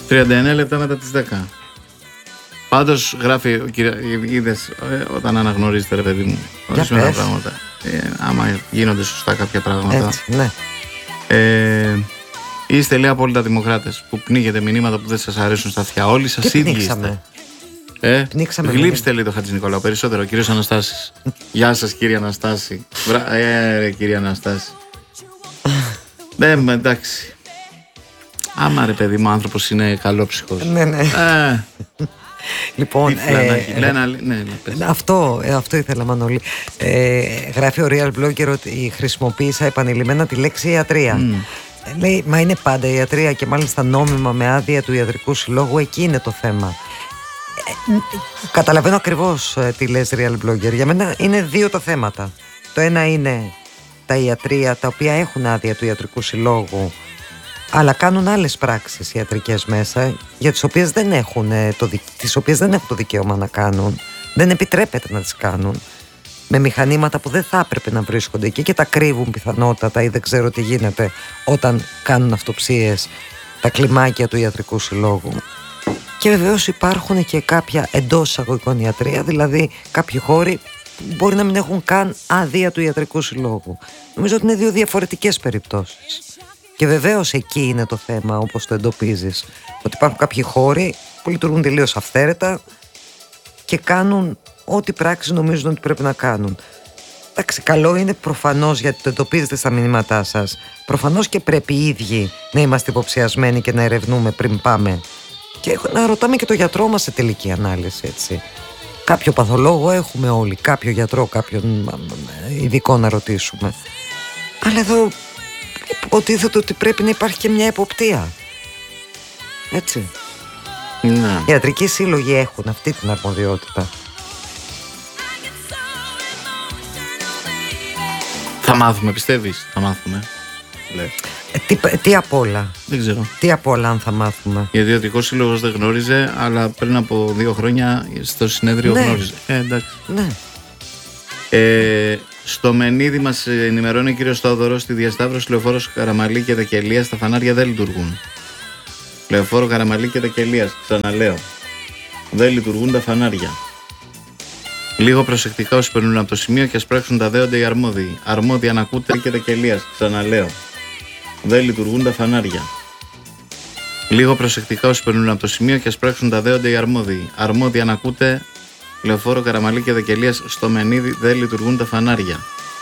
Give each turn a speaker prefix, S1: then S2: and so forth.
S1: 39 λεπτά μετά τις 10. Πάντως γράφει, είδες, όταν αναγνωρίζετε ρε παιδί μου, ορισμένα πράγματα, άμα γίνονται σωστά κάποια πράγματα.
S2: Έτσι, ναι.
S1: Είστε λέει απόλυτα δημοκράτες που πνίγετε μηνύματα που δεν σας αρέσουν στα αυτιά. Όλοι σας ίδιοι είστε. Γλύψτε λέει το Χατζηνικολάου περισσότερο, κύριος Αναστάσης. Γεια σας κύριε Αναστάση. Ρε κύριε Αναστάση. Εντάξει. Άμα ρε παιδί μου, άνθρωπος είναι καλόψυχος.
S2: Ναι. Λοιπόν, αυτό ήθελα, Μανώλη. Γράφει ο Real Blogger ότι χρησιμοποίησα επανειλημμένα τη λέξη ιατρία. Λέει, μα είναι πάντα ιατρία και μάλιστα νόμιμα με άδεια του ιατρικού συλλόγου, εκεί είναι το θέμα. Καταλαβαίνω ακριβώς τι λες, Real Blogger. Για μένα είναι δύο τα θέματα. Το ένα είναι τα ιατρία τα οποία έχουν άδεια του ιατρικού συλλόγου, αλλά κάνουν άλλες πράξεις ιατρικές μέσα, για τις οποίες δεν έχουν το δικαίωμα να κάνουν. Δεν επιτρέπεται να τις κάνουν. Με μηχανήματα που δεν θα έπρεπε να βρίσκονται εκεί και τα κρύβουν πιθανότατα ή δεν ξέρω τι γίνεται όταν κάνουν αυτοψίες τα κλιμάκια του ιατρικού συλλόγου. Και βεβαίως υπάρχουν και κάποια εντός εισαγωγικών ιατρία, δηλαδή κάποιοι χώροι που μπορεί να μην έχουν καν άδεια του ιατρικού συλλόγου. Νομίζω ότι είναι δύο διαφορετικές περιπτώσεις. Και βεβαίως εκεί είναι το θέμα, όπως το εντοπίζεις, ότι υπάρχουν κάποιοι χώροι που λειτουργούν τελείως αυθαίρετα και κάνουν ό,τι πράξεις νομίζουν ότι πρέπει να κάνουν. Εντάξει, καλό είναι προφανώς, γιατί το εντοπίζετε στα μηνύματά σας, προφανώς και πρέπει οι ίδιοι να είμαστε υποψιασμένοι και να ερευνούμε πριν πάμε και να ρωτάμε και το γιατρό μας σε τελική ανάλυση, έτσι. Κάποιο παθολόγο έχουμε όλοι, κάποιο γιατρό, κάποιον ειδικό να ρωτήσουμε. Αλλά εδώ υποτίθεται ότι πρέπει να υπάρχει και μια εποπτεία. Έτσι.
S1: Ναι.
S2: Οι ιατρικοί σύλλογοι έχουν αυτή την αρμοδιότητα.
S1: Θα μάθουμε, πιστεύεις? Θα μάθουμε.
S2: Τι απ' όλα?
S1: Δεν ξέρω.
S2: Τι απ' όλα αν θα μάθουμε?
S1: Γιατί ο Ιατρικός Σύλλογος δεν γνώριζε, αλλά πριν από 2 χρόνια στο συνέδριο γνώριζε. Εντάξει.
S2: Ναι.
S1: Στο Μενίδη μας ενημερώνει ο κύριος Σταοδωρός, στη διασταύρωση Λεωφόρος Καραμαλή και Δεκελίας τα φανάρια δεν λειτουργούν. Λεωφόρο Καραμαλή και Δεκελίας, ξαναλέω. Δεν λειτουργούν τα φανάρια. Λίγο προσεκτικά όσοι περνούν από το σημείο και ας πράξουν τα δέοντα οι αρμόδιοι. Αρμόδιοι αν ακούτε και Δεκελίας, ξαναλέω. Δεν λειτουργούν τα φανάρια. Λίγο προσεκτικά όσοι περνούν από το σημείο και ας πράξουν τα δέοντα οι αρμόδιοι. Αρμόδιοι αν ακούτε, Λεωφόρο Καραμαλή και Δεκελίας, στο Μενίδη δεν λειτουργούν τα φανάρια.